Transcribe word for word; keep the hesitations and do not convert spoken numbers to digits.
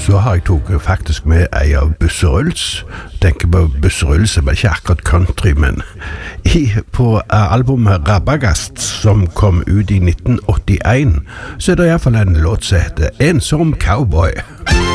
så har jeg tok faktisk med ei av Busseruls. Tenker på Busseruls, er vel ikke akkurat country, men i, på uh, albumet Rabagast, som kom ut i nitten åttien, så er det i hvert fall en låt som heter Ensom Cowboy.